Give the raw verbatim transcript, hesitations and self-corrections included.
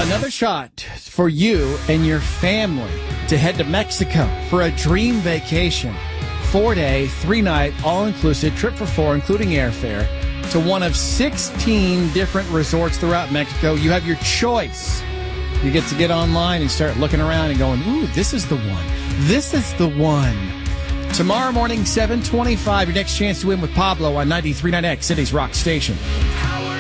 Another shot for you and your family to head to Mexico for a dream vacation. Four-day, three-night, all-inclusive trip for four, including airfare, to one of sixteen different resorts throughout Mexico. You have your choice. You get to get online and start looking around and going, ooh, this is the one. This is the one. Tomorrow morning, seven twenty-five, your next chance to win with Pablo on ninety-three point nine X, City's Rock Station.